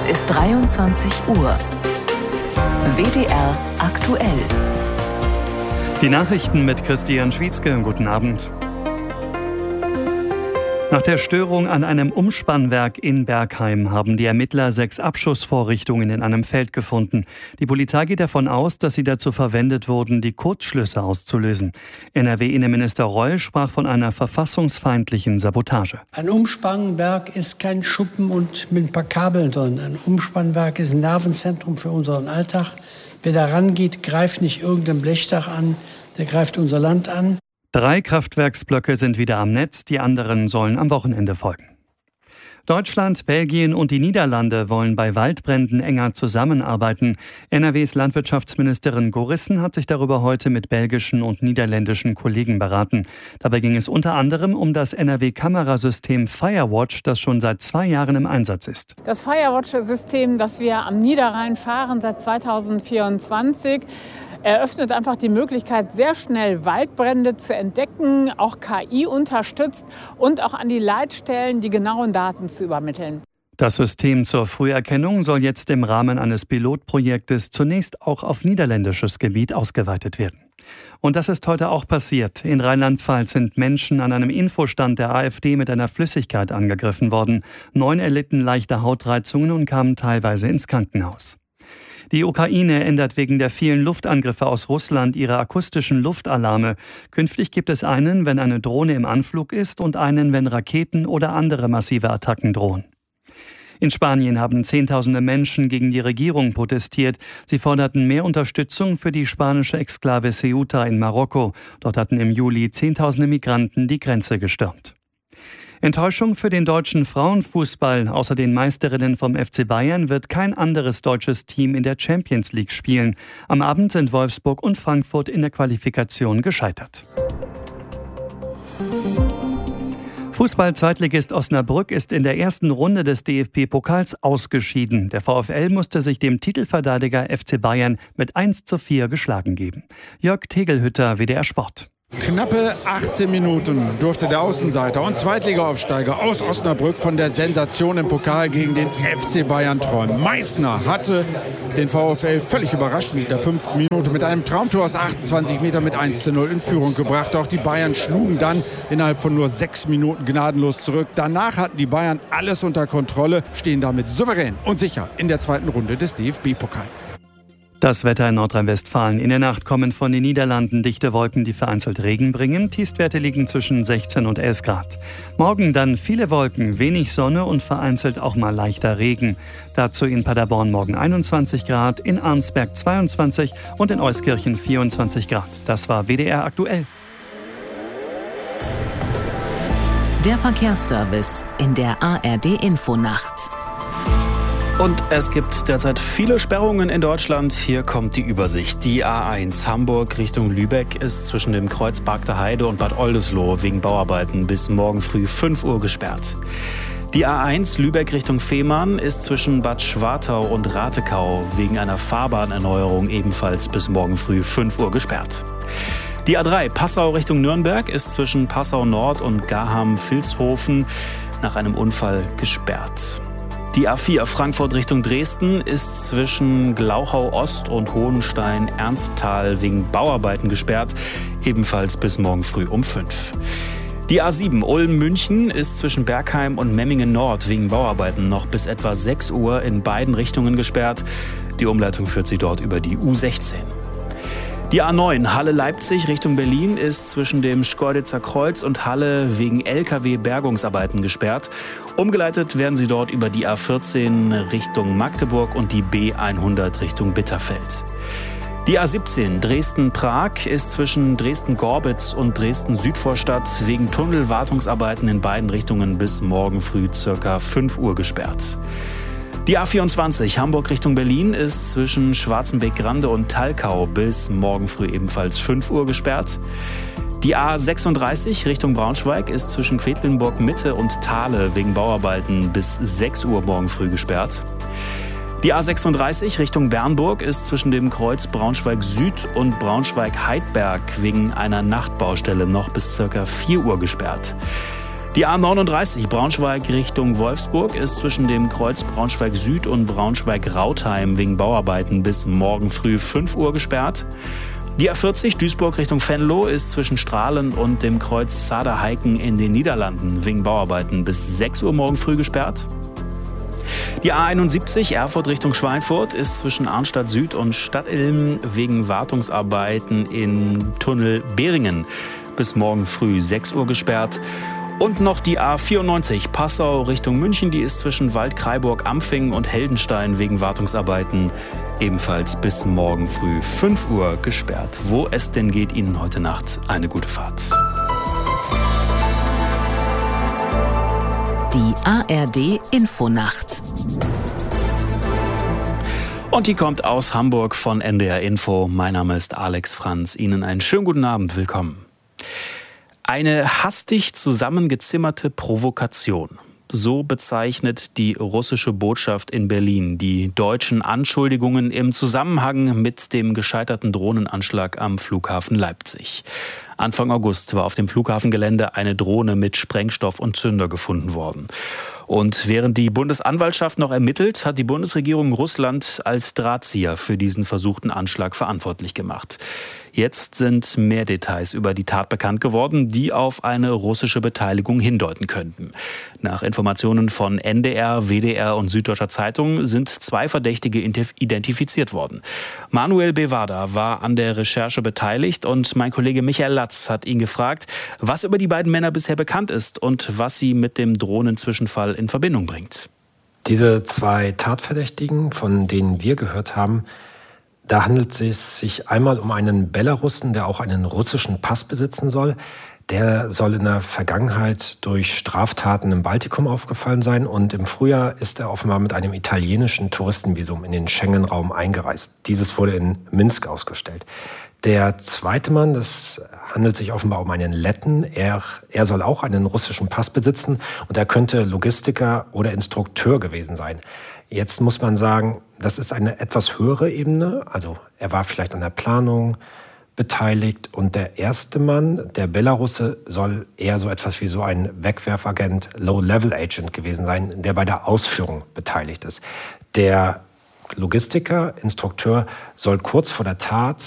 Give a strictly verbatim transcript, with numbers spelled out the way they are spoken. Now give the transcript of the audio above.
ist dreiundzwanzig Uhr. W D R aktuell. Die Nachrichten mit Christian Schwietzke. Guten Abend. Nach der Störung an einem Umspannwerk in Bergheim haben die Ermittler sechs Abschussvorrichtungen in einem Feld gefunden. Die Polizei geht davon aus, dass sie dazu verwendet wurden, die Kurzschlüsse auszulösen. N R W-Innenminister Reul sprach von einer verfassungsfeindlichen Sabotage. Ein Umspannwerk ist kein Schuppen und mit ein paar Kabeln drin. Ein Umspannwerk ist ein Nervenzentrum für unseren Alltag. Wer da rangeht, greift nicht irgendein Blechdach an, der greift unser Land an. Drei Kraftwerksblöcke sind wieder am Netz, die anderen sollen am Wochenende folgen. Deutschland, Belgien und die Niederlande wollen bei Waldbränden enger zusammenarbeiten. N R Ws Landwirtschaftsministerin Gorissen hat sich darüber heute mit belgischen und niederländischen Kollegen beraten. Dabei ging es unter anderem um das N R W-Kamerasystem Firewatch, das schon seit zwei Jahren im Einsatz ist. Das Firewatch-System, das wir am Niederrhein fahren seit zweitausendvierundzwanzig, eröffnet einfach die Möglichkeit, sehr schnell Waldbrände zu entdecken, auch K I unterstützt und auch an die Leitstellen die genauen Daten zu übermitteln. Das System zur Früherkennung soll jetzt im Rahmen eines Pilotprojektes zunächst auch auf niederländisches Gebiet ausgeweitet werden. Und das ist heute auch passiert. In Rheinland-Pfalz sind Menschen an einem Infostand der AfD mit einer Flüssigkeit angegriffen worden. Neun erlitten leichte Hautreizungen und kamen teilweise ins Krankenhaus. Die Ukraine ändert wegen der vielen Luftangriffe aus Russland ihre akustischen Luftalarme. Künftig gibt es einen, wenn eine Drohne im Anflug ist, und einen, wenn Raketen oder andere massive Attacken drohen. In Spanien haben Zehntausende Menschen gegen die Regierung protestiert. Sie forderten mehr Unterstützung für die spanische Exklave Ceuta in Marokko. Dort hatten im Juli Zehntausende Migranten die Grenze gestürmt. Enttäuschung für den deutschen Frauenfußball. Außer den Meisterinnen vom F C Bayern wird kein anderes deutsches Team in der Champions League spielen. Am Abend sind Wolfsburg und Frankfurt in der Qualifikation gescheitert. Fußball-Zweitligist Osnabrück ist in der ersten Runde des D F B-Pokals ausgeschieden. Der VfL musste sich dem Titelverteidiger F C Bayern mit eins zu vier geschlagen geben. Jörg Tegelhütter, W D R Sport. Knappe achtzehn Minuten durfte der Außenseiter und Zweitligaaufsteiger aus Osnabrück von der Sensation im Pokal gegen den F C Bayern träumen. Meißner hatte den VfL völlig überrascht in der fünften Minute mit einem Traumtor aus achtundzwanzig Metern mit eins zu null in Führung gebracht. Auch die Bayern schlugen dann innerhalb von nur sechs Minuten gnadenlos zurück. Danach hatten die Bayern alles unter Kontrolle, stehen damit souverän und sicher in der zweiten Runde des D F B-Pokals. Das Wetter in Nordrhein-Westfalen. In der Nacht kommen von den Niederlanden dichte Wolken, die vereinzelt Regen bringen. Tiefstwerte liegen zwischen sechzehn und elf Grad. Morgen dann viele Wolken, wenig Sonne und vereinzelt auch mal leichter Regen. Dazu in Paderborn morgen einundzwanzig Grad, in Arnsberg zweiundzwanzig und in Euskirchen vierundzwanzig Grad. Das war W D R aktuell. Der Verkehrsservice in der A R D-Infonacht. Und es gibt derzeit viele Sperrungen in Deutschland. Hier kommt die Übersicht. Die A eins Hamburg Richtung Lübeck ist zwischen dem Kreuz Barkter Heide und Bad Oldesloe wegen Bauarbeiten bis morgen früh fünf Uhr gesperrt. Die A eins Lübeck Richtung Fehmarn ist zwischen Bad Schwartau und Ratekau wegen einer Fahrbahnerneuerung ebenfalls bis morgen früh fünf Uhr gesperrt. Die A drei Passau Richtung Nürnberg ist zwischen Passau Nord und Garham-Vilshofen nach einem Unfall gesperrt. Die A vier Frankfurt Richtung Dresden ist zwischen Glauchau Ost und Hohenstein-Ernsthal wegen Bauarbeiten gesperrt, ebenfalls bis morgen früh um fünf. Die A sieben Ulm-München ist zwischen Bergheim und Memmingen Nord wegen Bauarbeiten noch bis etwa sechs Uhr in beiden Richtungen gesperrt. Die Umleitung führt sie dort über die U sechzehn. Die A neun Halle-Leipzig Richtung Berlin ist zwischen dem Schkeuditzer Kreuz und Halle wegen L K W-Bergungsarbeiten gesperrt. Umgeleitet werden sie dort über die A vierzehn Richtung Magdeburg und die B hundert Richtung Bitterfeld. Die A siebzehn Dresden-Prag ist zwischen Dresden-Gorbitz und Dresden-Südvorstadt wegen Tunnelwartungsarbeiten in beiden Richtungen bis morgen früh ca. fünf Uhr gesperrt. Die A vierundzwanzig Hamburg Richtung Berlin ist zwischen Schwarzenbeck-Grande und Talkau bis morgen früh ebenfalls fünf Uhr gesperrt. Die A sechsunddreißig Richtung Braunschweig ist zwischen Quedlinburg-Mitte und Thale wegen Bauarbeiten bis sechs Uhr morgen früh gesperrt. Die A sechsunddreißig Richtung Bernburg ist zwischen dem Kreuz Braunschweig Süd und Braunschweig Heidberg wegen einer Nachtbaustelle noch bis ca. vier Uhr gesperrt. Die A neununddreißig Braunschweig Richtung Wolfsburg ist zwischen dem Kreuz Braunschweig Süd und Braunschweig-Rautheim wegen Bauarbeiten bis morgen früh fünf Uhr gesperrt. Die A vierzig Duisburg Richtung Venlo ist zwischen Strahlen und dem Kreuz Zaderheiken in den Niederlanden wegen Bauarbeiten bis sechs Uhr morgen früh gesperrt. Die A einundsiebzig Erfurt Richtung Schweinfurt ist zwischen Arnstadt Süd und Stadtilm wegen Wartungsarbeiten im Tunnel Beringen bis morgen früh sechs Uhr gesperrt. Und noch die A vierundneunzig Passau Richtung München, die ist zwischen Waldkraiburg-Ampfing und Heldenstein wegen Wartungsarbeiten ebenfalls bis morgen früh fünf Uhr gesperrt. Wo es denn geht, Ihnen heute Nacht eine gute Fahrt. Die A R D Infonacht. Und die kommt aus Hamburg von N D R Info. Mein Name ist Alex Franz. Ihnen einen schönen guten Abend. Willkommen. Eine hastig zusammengezimmerte Provokation. So bezeichnet die russische Botschaft in Berlin die deutschen Anschuldigungen im Zusammenhang mit dem gescheiterten Drohnenanschlag am Flughafen Leipzig. Anfang August war auf dem Flughafengelände eine Drohne mit Sprengstoff und Zünder gefunden worden. Und während die Bundesanwaltschaft noch ermittelt, hat die Bundesregierung Russland als Drahtzieher für diesen versuchten Anschlag verantwortlich gemacht. Jetzt sind mehr Details über die Tat bekannt geworden, die auf eine russische Beteiligung hindeuten könnten. Nach Informationen von N D R, W D R und Süddeutscher Zeitung sind zwei Verdächtige identifiziert worden. Manuel Bevada war an der Recherche beteiligt und mein Kollege Michael Latz hat ihn gefragt, was über die beiden Männer bisher bekannt ist und was sie mit dem Drohnenzwischenfall in Verbindung bringt. Diese zwei Tatverdächtigen, von denen wir gehört haben, da handelt es sich einmal um einen Belarussen, der auch einen russischen Pass besitzen soll. Der soll in der Vergangenheit durch Straftaten im Baltikum aufgefallen sein und im Frühjahr ist er offenbar mit einem italienischen Touristenvisum in den Schengen-Raum eingereist. Dieses wurde in Minsk ausgestellt. Der zweite Mann, das handelt sich offenbar um einen Letten. Er, er soll auch einen russischen Pass besitzen und er könnte Logistiker oder Instrukteur gewesen sein. Jetzt muss man sagen, das ist eine etwas höhere Ebene. Also er war vielleicht an der Planung beteiligt. Und der erste Mann, der Belarusse, soll eher so etwas wie so ein Wegwerfagent, Low-Level-Agent gewesen sein, der bei der Ausführung beteiligt ist. Der Logistiker, Instrukteur soll kurz vor der Tat